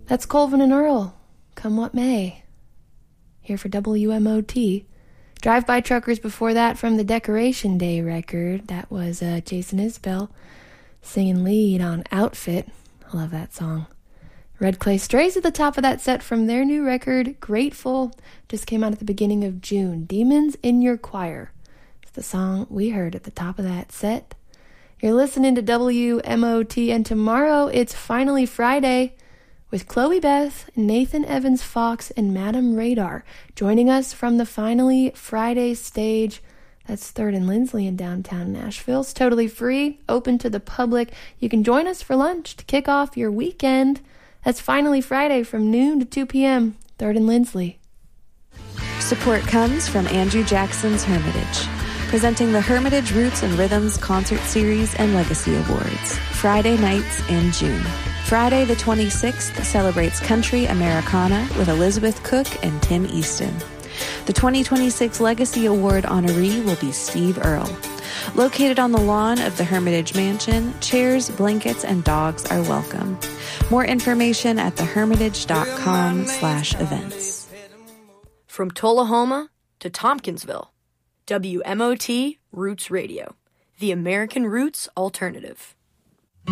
That's Colvin and Earl, Come What May. Here for WMOT. Drive-By Truckers before that from the Decoration Day record. That was Jason Isbell singing lead on Outfit. I love that song. Red Clay Strays at the top of that set from their new record, Grateful. Just came out at the beginning of June. Demons in Your Choir. It's the song we heard at the top of that set. You're listening to WMOT, and tomorrow it's finally Friday with Chloe Beth, Nathan Evans Fox, and Madam Radar joining us from the Finally Friday stage. That's 3rd and Lindsley in downtown Nashville. It's totally free, open to the public. You can join us for lunch to kick off your weekend. That's Finally Friday from noon to 2 p.m., 3rd and Lindsley. Support comes from Andrew Jackson's Hermitage, presenting the Hermitage Roots and Rhythms Concert Series and Legacy Awards, Friday nights in June. Friday the 26th celebrates Country Americana with Elizabeth Cook and Tim Easton. The 2026 Legacy Award honoree will be Steve Earle. Located on the lawn of the Hermitage Mansion, chairs, blankets, and dogs are welcome. More information at thehermitage.com/events. From Tullahoma to Tompkinsville, WMOT Roots Radio, the American Roots Alternative.